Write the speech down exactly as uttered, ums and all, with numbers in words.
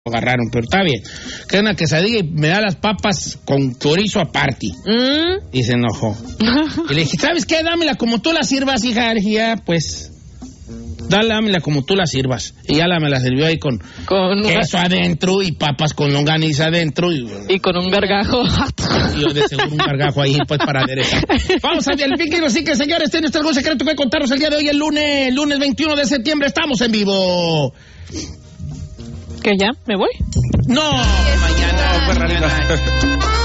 agarraron, pero está bien. Que es una quesadilla y me da las papas con chorizo aparte. Mm. Y se enojó. Y le dije, ¿sabes qué? Dámela como tú la sirvas, hija. Le dije, ya, pues... Dale, dámela como tú la sirvas. Y ya la me la sirvió ahí con, con queso una... adentro y papas con longaniza adentro. Y, y con un gargajo. Y yo de seguro un gargajo ahí, pues, para aderezar. Vamos a ver el pique, así que, señores, ¿tiene usted algún secreto que contarnos el día de hoy, el lunes, lunes veintiuno de septiembre? Estamos en vivo. ¿Que ya? ¿Me voy? No, mañana. No, Ferrari, no.